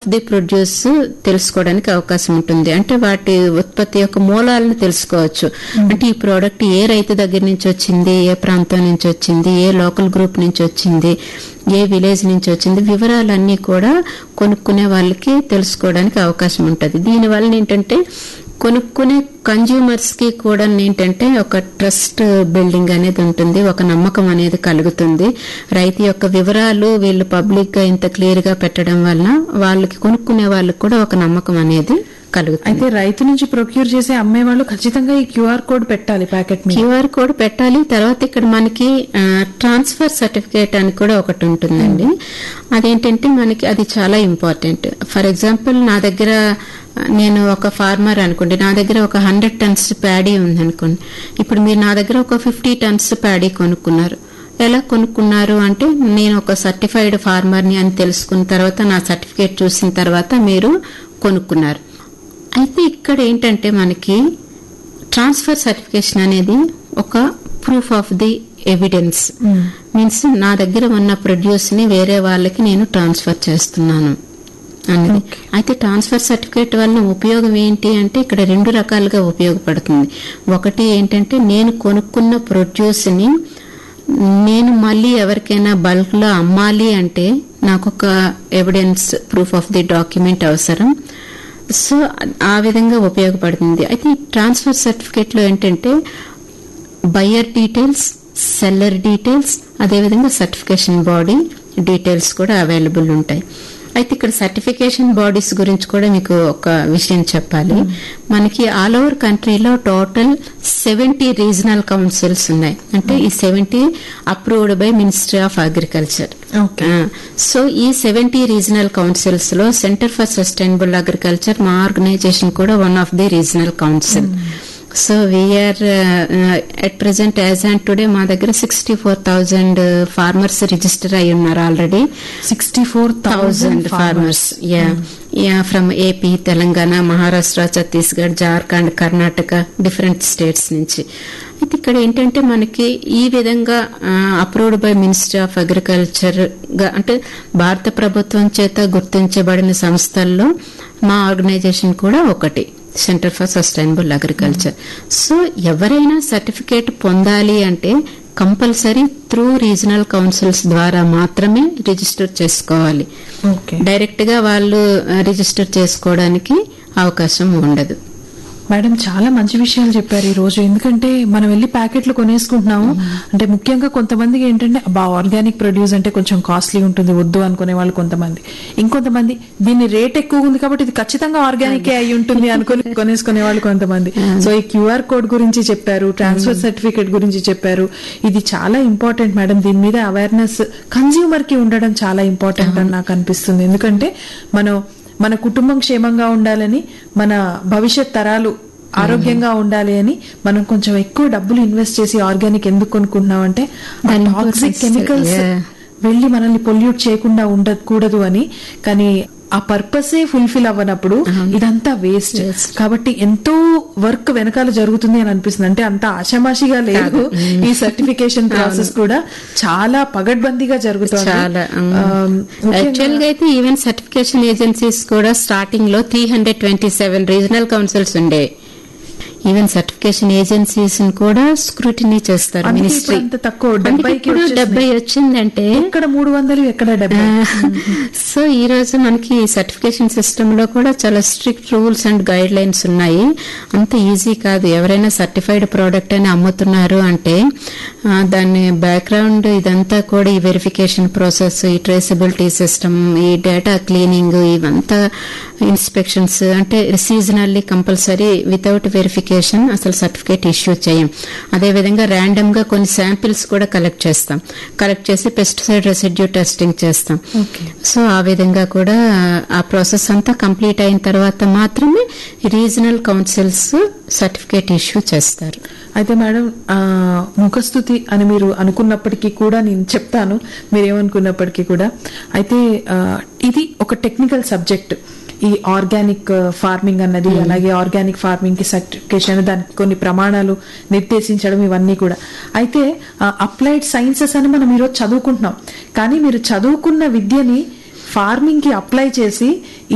The produce తెలుసుకోవడానికి అవకాశం ఉంటుంది. అంటే వాటి ఉత్పత్తి యొక్క మూలాలను తెలుసుకోవచ్చు. అంటే ఈ ప్రోడక్ట్ ఏ రైతు దగ్గర నుంచి వచ్చింది, ఏ ప్రాంతం నుంచి వచ్చింది, ఏ లోకల్ గ్రూప్ నుంచి వచ్చింది, ఏ విలేజ్ నుంచి వచ్చింది, వివరాలన్నీ కూడా కొనుక్కునే వాళ్ళకి తెలుసుకోవడానికి అవకాశం ఉంటుంది. దీనివల్ల ఏంటంటే కొనుక్కునే కన్జ్యూమర్స్ కి కూడా ఏంటంటే ఒక ట్రస్ట్ బిల్డింగ్ అనేది ఉంటుంది, ఒక నమ్మకం అనేది కలుగుతుంది. రైతు యొక్క వివరాలు వీళ్ళు పబ్లిక్ గా ఇంత క్లియర్ గా పెట్టడం వలన వాళ్ళకి కొనుక్కునే వాళ్ళకి కూడా ఒక నమ్మకం అనేది కలుగుతుంది. అయితే రైతు నుంచి ప్రొక్యూర్ చేసే అమ్మే వాళ్ళు ఖచ్చితంగా ఈ క్యూఆర్ కోడ్ పెట్టాలి, ప్యాకెట్ మీద క్యూఆర్ కోడ్ పెట్టాలి. తర్వాత ఇక్కడ మనకి ట్రాన్స్ఫర్ సర్టిఫికేట్ అని కూడా ఒకటి ఉంటుందండి. అదేంటంటే మనకి అది చాలా ఇంపార్టెంట్. ఫర్ ఎగ్జాంపుల్ నా దగ్గర నేను ఒక ఫార్మర్ అనుకోండి, నా దగ్గర ఒక 100 tons ప్యాడీ ఉందనుకోండి. ఇప్పుడు మీరు నా దగ్గర ఒక 50 tons ప్యాడీ కొనుక్కున్నారు. ఎలా కొనుక్కున్నారు అంటే నేను ఒక సర్టిఫైడ్ ఫార్మర్ని అని తెలుసుకున్న తర్వాత, నా సర్టిఫికేట్ చూసిన తర్వాత మీరు కొనుక్కున్నారు. అయితే ఇక్కడ ఏంటంటే మనకి ట్రాన్స్ఫర్ సర్టిఫికేషన్ అనేది ఒక proof of the evidence. Means నా దగ్గర ఉన్న ప్రొడ్యూస్ ని వేరే వాళ్ళకి నేను ట్రాన్స్ఫర్ చేస్తున్నాను అనేది. అయితే ట్రాన్స్ఫర్ సర్టిఫికేట్ వల్ల ఉపయోగం ఏంటి అంటే ఇక్కడ 2 రకాలుగా ఉపయోగపడుతుంది. ఒకటి ఏంటంటే నేను కొనుక్కున్న ప్రొడ్యూస్ ని నేను మళ్ళీ ఎవరికైనా బల్క్ లో అమ్మాలి అంటే నాకు ఒక evidence proof of the document అవసరం. సో ఆ విధంగా ఉపయోగపడుతుంది. అయితే ఈ ట్రాన్స్ఫర్ సర్టిఫికేట్ లో ఏంటంటే బయ్యర్ డీటెయిల్స్, సెల్లర్ డీటెయిల్స్, అదేవిధంగా సర్టిఫికేషన్ బాడీ డీటెయిల్స్ కూడా అవైలబుల్ ఉంటాయి. అయితే ఇక్కడ సర్టిఫికేషన్ బాడీస్ గురించి కూడా మీకు ఒక విషయం చెప్పాలి. మనకి ఆల్ ఓవర్ కంట్రీలో టోటల్ 70 రీజనల్ కౌన్సిల్స్ ఉన్నాయి. అంటే ఈ 70 approved by ministry of agriculture. So ఈ 70 రీజనల్ కౌన్సిల్స్ లో సెంటర్ ఫర్ సస్టైనబుల్ అగ్రికల్చర్ మా ఆర్గనైజేషన్ కూడా one of the regional council. So we are at present as and today మా దగ్గర 64,000 ఫార్మర్స్ రిజిస్టర్ అయి ఉన్నారు already. 64,000 farmers from AP, Telangana, Maharashtra, Chhattisgarh, Jharkhand, Karnataka, different states నుంచి. అయితే ఇక్కడ ఏంటంటే మనకి ఈ విధంగా approved by ministry of agriculture గా అంటే భారత ప్రభుత్వం చేత గుర్తించబడిన సంస్థల్లో మా ఆర్గనైజేషన్ కూడా ఒకటి, centre for sustainable agriculture. So ఎవరైనా సర్టిఫికేట్ పొందాలి అంటే కంపల్సరీ త్రూ రీజనల్ కౌన్సిల్స్ ద్వారా మాత్రమే రిజిస్టర్ చేసుకోవాలి. డైరెక్ట్ గా వాళ్ళు రిజిస్టర్ చేసుకోవడానికి అవకాశం ఉండదు. మేడం చాలా మంచి విషయాలు చెప్పారు ఈ రోజు. ఎందుకంటే మనం వెళ్లి ప్యాకెట్లు కొనేసుకుంటున్నాము. అంటే ముఖ్యంగా కొంతమందికి ఏంటంటే ఆర్గానిక్ ప్రొడ్యూస్ అంటే కొంచెం కాస్ట్లీ ఉంటుంది, వద్దు అనుకునే వాళ్ళు కొంతమంది. ఇంకొంతమంది దీని రేట్ ఎక్కువ ఉంది కాబట్టి ఇది ఖచ్చితంగా ఆర్గానిక్ అయి ఉంటుంది అనుకుని కొనేసుకునే వాళ్ళు కొంతమంది. సో ఈ క్యూఆర్ కోడ్ గురించి చెప్పారు, ట్రాన్స్ఫర్ సర్టిఫికేట్ గురించి చెప్పారు. ఇది చాలా ఇంపార్టెంట్ మేడం. దీని మీద అవేర్నెస్ కన్స్యూమర్ కి ఉండడం చాలా ఇంపార్టెంట్ అని నాకు అనిపిస్తుంది. ఎందుకంటే మన కుటుంబం క్షేమంగా ఉండాలని, మన భవిష్యత్ తరాలు ఆరోగ్యంగా ఉండాలి అని మనం కొంచెం ఎక్కువ డబ్బులు ఇన్వెస్ట్ చేసి ఆర్గానిక్ ఎందుకు కొనుక్కుంటున్నాం అంటే టాక్సిక్ కెమికల్స్ వెళ్లి మనల్ని పొల్యూట్ చేయకుండా ఉండకూడదు అని. కానీ ఆ పర్పసే ఫుల్ఫిల్ అవ్వనప్పుడు ఇదంతా వేస్ట్. కాబట్టి ఎంతో వర్క్ వెనకాల జరుగుతుంది అని అనిపిస్తుంది. అంటే అంత ఆషామాషిగా లేదు. ఈ సర్టిఫికేషన్ ప్రాసెస్ కూడా చాలా పగడ్బందీగా జరుగుతుంది. యాక్చువల్ గా అయితే ఈవెన్ సర్టిఫికేషన్ ఏజెన్సీస్ కూడా స్టార్టింగ్ లో 327 రీజనల్ కౌన్సిల్స్ ఉండే. ఈవెన్ సర్టిఫికేషన్ ఏజెన్సీస్ కూడా స్క్రూటినీ చేస్తారు మినిస్ట్రీ. తక్కువ 70 వచ్చిందంటే ఎక్కడ 300 ఎక్కడ 70. సో ఈ రోజు మనకి సర్టిఫికేషన్ సిస్టమ్ లో కూడా చాలా strict rules and guide lines ఉన్నాయి. అంత ఈజీ కాదు. ఎవరైనా సర్టిఫైడ్ ప్రోడక్ట్ అని అమ్ముతున్నారు అంటే దాని బ్యాక్గ్రౌండ్ ఇదంతా కూడా ఈ వెరిఫికేషన్ ప్రాసెస్, ఈ ట్రేసబిలిటీ సిస్టమ్, ఈ డేటా క్లీనింగ్, ఇవంతా ఇన్స్పెక్షన్స్ అంటే సీజనల్లీ కంపల్సరీ. వితౌట్ వెరిఫికేషన్ అసలు సర్టిఫికేట్ ఇష్యూ చేయం. అదేవిధంగా ర్యాండమ్ గా కొన్ని శాంపిల్స్ కూడా కలెక్ట్ చేసి పెస్టిసైడ్ రెసిడ్యూ టెస్టింగ్ చేస్తాం. సో ఆ విధంగా కూడా ఆ ప్రాసెస్ అంతా కంప్లీట్ అయిన తర్వాత మాత్రమే రీజనల్ కౌన్సిల్స్ సర్టిఫికేట్ ఇష్యూ చేస్తారు. అయితే మేడం ముఖస్తుతి అని మీరు అనుకున్నప్పటికీ కూడా నేను చెప్తాను, మీరేమనుకున్నప్పటికీ కూడా. అయితే ఇది ఒక టెక్నికల్ సబ్జెక్ట్ ఈ ఆర్గానిక్ ఫార్మింగ్ అన్నది. అలాగే ఆర్గానిక్ ఫార్మింగ్ కి సర్టిఫికేషన్, దానికి కొన్ని ప్రమాణాలు నిర్దేశించడం, ఇవన్నీ కూడా. అయితే అప్లైడ్ సైన్సెస్ అని మనం ఈరోజు చదువుకుంటున్నాం. కానీ మీరు చదువుకున్న విద్యని ఫార్మింగ్ కి అప్లై చేసి